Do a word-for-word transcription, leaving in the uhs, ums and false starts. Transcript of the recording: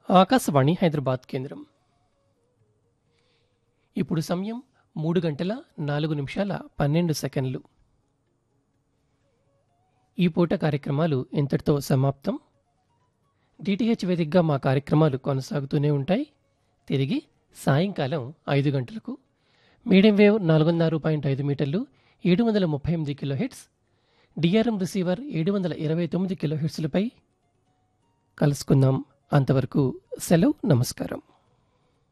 ఆకాశవాణి హైదరాబాద్ కేంద్రం. ఇప్పుడు సమయం మూడు గంటల నాలుగు నిమిషాల పన్నెండు సెకండ్లు. ఈ పూట కార్యక్రమాలు ఇంతటితో సమాప్తం. డిటిహెచ్ వేదికగా మా కార్యక్రమాలు కొనసాగుతూనే ఉంటాయి. తిరిగి సాయంకాలం ఐదు గంటలకు మీడియం వేవ్ నాలుగున్నర పాయింట్ ఐదు మీటర్లు ఏడు వందల ముప్పై ఎనిమిది కిలో హెడ్స్, డిఆర్ఎం రిసీవర్ ఏడు వందల ఇరవై తొమ్మిది కిలో హెడ్స్లపై కలుసుకుందాం. అంతవరకు సెలవు, నమస్కారం.